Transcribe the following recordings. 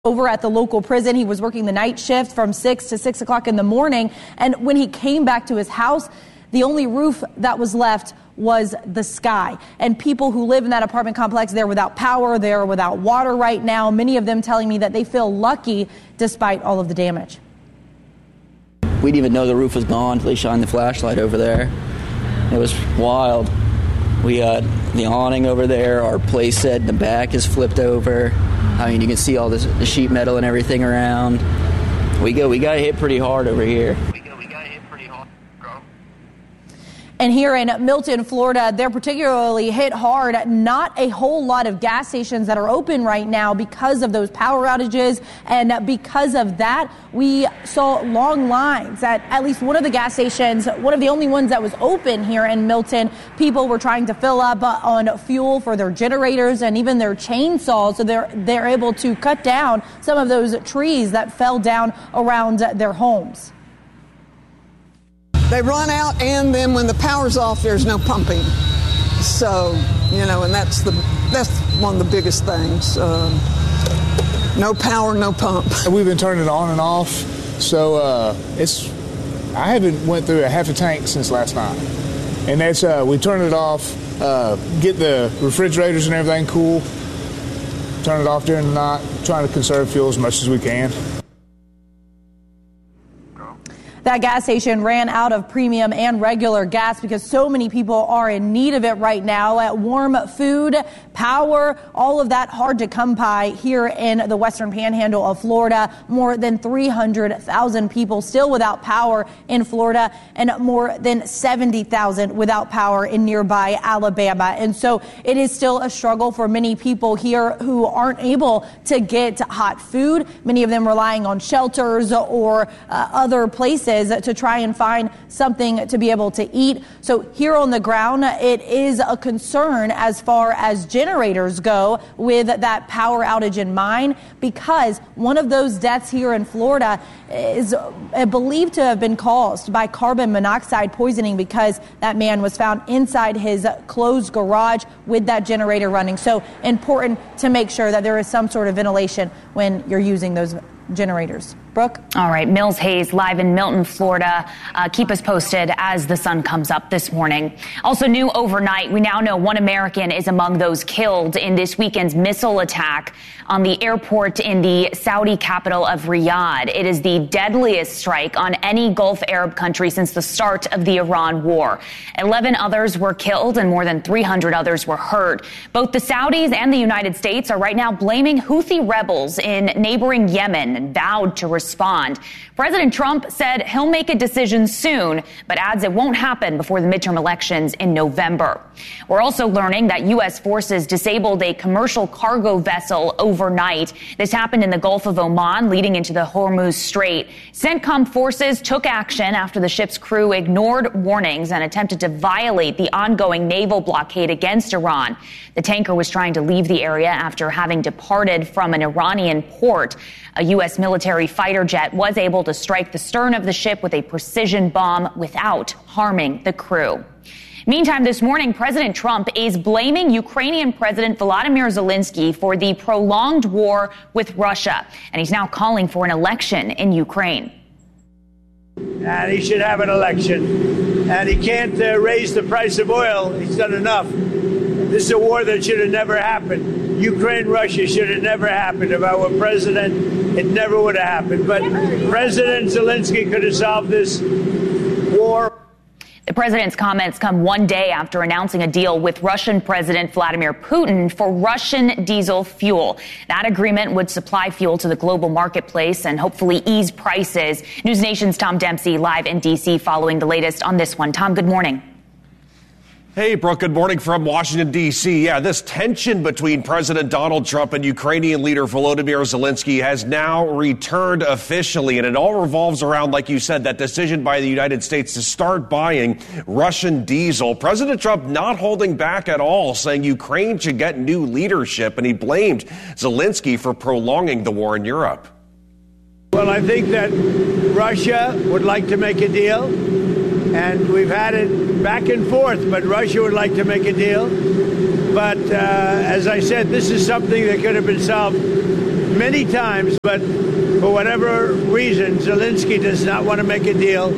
over at the local prison. He was working the night shift from 6 to 6 o'clock in the morning. And when he came back to his house, the only roof that was left was the sky. And people who live in that apartment complex, they're without power, they're without water right now. Many of them telling me that they feel lucky despite all of the damage. We didn't even know the roof was gone until they shined the flashlight over there. It was wild. We got the awning over there. Our place set in the back is flipped over. I mean, you can see all the sheet metal and everything around. We got hit pretty hard over here. And here in Milton, Florida, they're particularly hit hard. Not a whole lot of gas stations that are open right now because of those power outages. And because of that, we saw long lines at least one of the gas stations, one of the only ones that was open here in Milton. People were trying to fill up on fuel for their generators and even their chainsaws. So they're able to cut down some of those trees that fell down around their homes. They run out, and then when the power's off, there's no pumping. So, and that's one of the biggest things. No power, no pump. We've been turning it on and off, so I haven't went through a half a tank since last night. And that's we turn it off, get the refrigerators and everything cool, turn it off during the night, trying to conserve fuel as much as we can. That gas station ran out of premium and regular gas because so many people are in need of it right now. Warm food, power, all of that hard to come by here in the western panhandle of Florida. More than 300,000 people still without power in Florida and more than 70,000 without power in nearby Alabama. And so it is still a struggle for many people here who aren't able to get hot food. Many of them relying on shelters or other places to try and find something to be able to eat. So here on the ground, it is a concern as far as generators go with that power outage in mind, because one of those deaths here in Florida is believed to have been caused by carbon monoxide poisoning because that man was found inside his closed garage with that generator running. So important to make sure that there is some sort of ventilation when you're using those generators. Brooke? All right, Mills Hayes live in Milton, Florida. Keep us posted as the sun comes up this morning. Also new overnight, we now know one American is among those killed in this weekend's missile attack on the airport in the Saudi capital of Riyadh. It is the deadliest strike on any Gulf Arab country since the start of the Iran war. 11 others were killed and more than 300 others were hurt. Both the Saudis and the United States are right now blaming Houthi rebels in neighboring Yemen and vowed to respond. President Trump said he'll make a decision soon, but adds it won't happen before the midterm elections in November. We're also learning that U.S. forces disabled a commercial cargo vessel overnight. This happened in the Gulf of Oman, leading into the Hormuz Strait. CENTCOM forces took action after the ship's crew ignored warnings and attempted to violate the ongoing naval blockade against Iran. The tanker was trying to leave the area after having departed from an Iranian port. A U.S. military fighter jet was able to strike the stern of the ship with a precision bomb without harming the crew. Meantime, this morning, President Trump is blaming Ukrainian President Volodymyr Zelensky for the prolonged war with Russia, and he's now calling for an election in Ukraine. And he should have an election, and he can't raise the price of oil. He's done enough. This is a war that should have never happened. Ukraine-Russia should have never happened. If I were president, it never would have happened. But President Zelensky could have solved this war. The president's comments come one day after announcing a deal with Russian President Vladimir Putin for Russian diesel fuel. That agreement would supply fuel to the global marketplace and hopefully ease prices. News Nation's Tom Dempsey live in D.C. following the latest on this one. Tom, good morning. Hey, Brooke, good morning from Washington, D.C. Yeah, this tension between President Donald Trump and Ukrainian leader Volodymyr Zelensky has now returned officially, and it all revolves around, like you said, that decision by the United States to start buying Russian diesel. President Trump not holding back at all, saying Ukraine should get new leadership, and he blamed Zelensky for prolonging the war in Europe. Well, I think that Russia would like to make a deal, and we've had it back and forth, but Russia would like to make a deal. But as I said, this is something that could have been solved many times, but for whatever reason, Zelensky does not want to make a deal.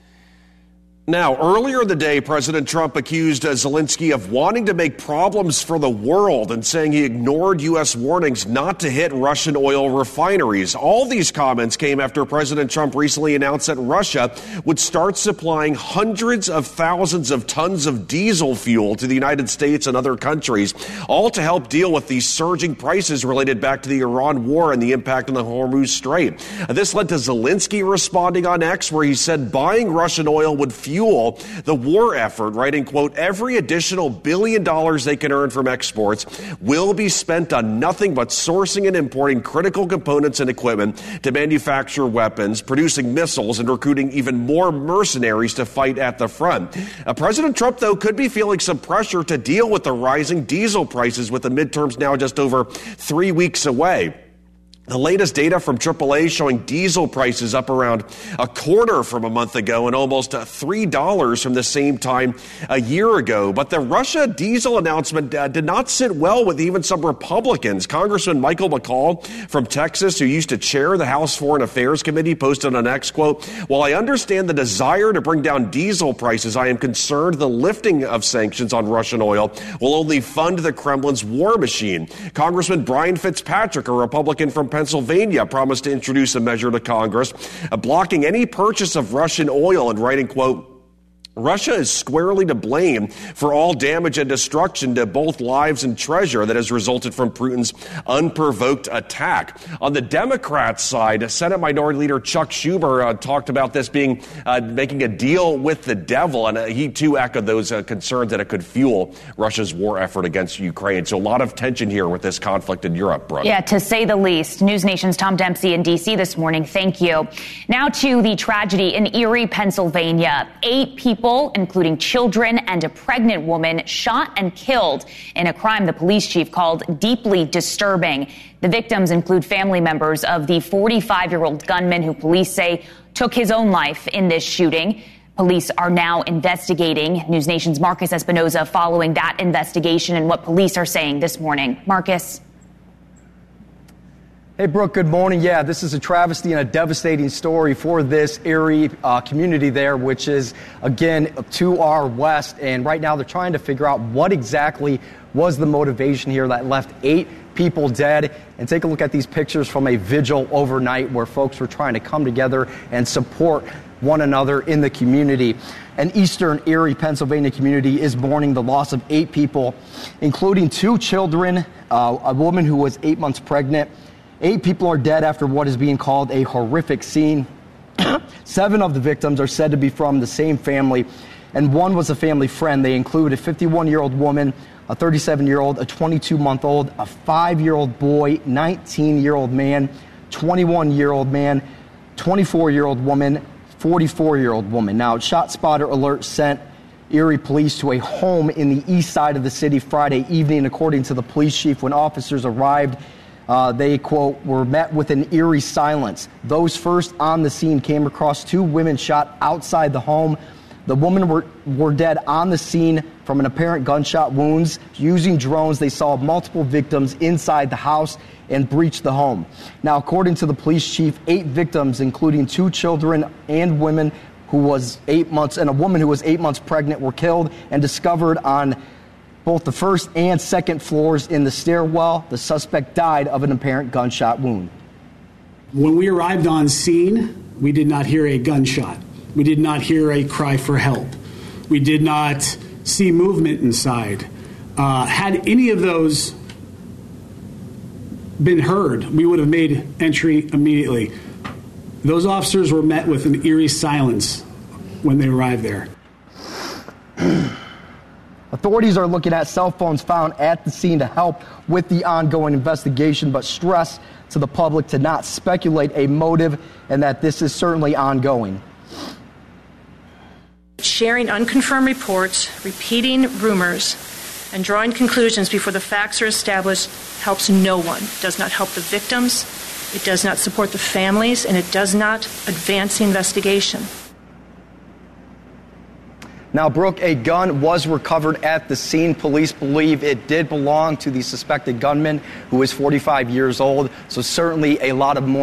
Now, earlier in the day, President Trump accused Zelensky of wanting to make problems for the world and saying he ignored U.S. warnings not to hit Russian oil refineries. All these comments came after President Trump recently announced that Russia would start supplying hundreds of thousands of tons of diesel fuel to the United States and other countries, all to help deal with the surging prices related back to the Iran war and the impact on the Hormuz Strait. This led to Zelensky responding on X, where he said buying Russian oil would fuel the war effort, writing, quote, every additional $1 billion they can earn from exports will be spent on nothing but sourcing and importing critical components and equipment to manufacture weapons, producing missiles, and recruiting even more mercenaries to fight at the front. President Trump, though, could be feeling some pressure to deal with the rising diesel prices with the midterms now just over 3 weeks away. The latest data from AAA showing diesel prices up around a quarter from a month ago and almost $3 from the same time a year ago. But the Russia diesel announcement did not sit well with even some Republicans. Congressman Michael McCaul from Texas, who used to chair the House Foreign Affairs Committee, posted on X, quote, while I understand the desire to bring down diesel prices, I am concerned the lifting of sanctions on Russian oil will only fund the Kremlin's war machine. Congressman Brian Fitzpatrick, a Republican from Pennsylvania, promised to introduce a measure to Congress blocking any purchase of Russian oil and writing, quote, Russia is squarely to blame for all damage and destruction to both lives and treasure that has resulted from Putin's unprovoked attack. On the Democrats' side, Senate Minority Leader Chuck Schumer talked about this being making a deal with the devil, and he too echoed those concerns that it could fuel Russia's war effort against Ukraine. So a lot of tension here with this conflict in Europe, Brooke. Yeah, to say the least. News Nation's Tom Dempsey in D.C. this morning. Thank you. Now to the tragedy in Erie, Pennsylvania. 8 people, including children and a pregnant woman, shot and killed in a crime the police chief called deeply disturbing. The victims include family members of the 45-year-old gunman who police say took his own life in this shooting. Police are now investigating. News Nation's Marcus Espinoza following that investigation and what police are saying this morning. Marcus. Hey, Brooke, good morning. Yeah, this is a travesty and a devastating story for this Erie community there, which is, again, to our west. And right now they're trying to figure out what exactly was the motivation here that left 8 people dead. And take a look at these pictures from a vigil overnight where folks were trying to come together and support one another in the community. An eastern Erie, Pennsylvania community is mourning the loss of 8 people, including 2 children, a woman who was 8 months pregnant. 8 people are dead after what is being called a horrific scene. 7 of the victims are said to be from the same family, and 1 was a family friend. They include a 51-year-old woman, a 37-year-old, a 22-month-old, a 5-year-old boy, 19-year-old man, 21-year-old man, 24-year-old woman, 44-year-old woman. Now, ShotSpotter alert sent Erie police to a home in the east side of the city Friday evening, according to the police chief. When officers arrived, they, quote, were met with an eerie silence. Those first on the scene came across 2 women shot outside the home. The women were dead on the scene from an apparent gunshot wounds. Using drones, they saw multiple victims inside the house and breached the home. Now, according to the police chief, 8 victims, including 2 children and women who was 8 months and a woman who was 8 months pregnant, were killed and discovered on both the first and second floors in the stairwell. The suspect died of an apparent gunshot wound. When we arrived on scene, we did not hear a gunshot. We did not hear a cry for help. We did not see movement inside. Had any of those been heard, we would have made entry immediately. Those officers were met with an eerie silence when they arrived there. Authorities are looking at cell phones found at the scene to help with the ongoing investigation, but stress to the public to not speculate a motive and that this is certainly ongoing. Sharing unconfirmed reports, repeating rumors, and drawing conclusions before the facts are established helps no one. It does not help the victims, it does not support the families, and it does not advance the investigation. Now, Brooke, a gun was recovered at the scene. Police believe it did belong to the suspected gunman, who is 45 years old. So certainly a lot of more